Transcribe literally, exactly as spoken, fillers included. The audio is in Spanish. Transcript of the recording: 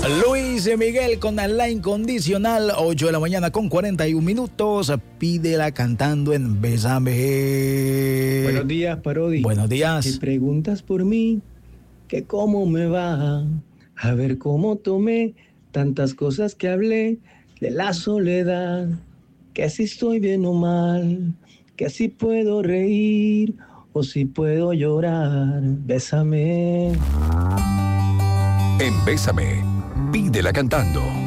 Luis Miguel con La Incondicional, ocho de la mañana con cuarenta y un minutos. Pídela cantando en Bésame. Buenos días, Parodi. Buenos días. Te preguntas por mí, que cómo me va, a ver cómo tomé tantas cosas que hablé de la soledad, que si estoy bien o mal, que si puedo reír o si puedo llorar. Bésame. En Bésame, pídela cantando.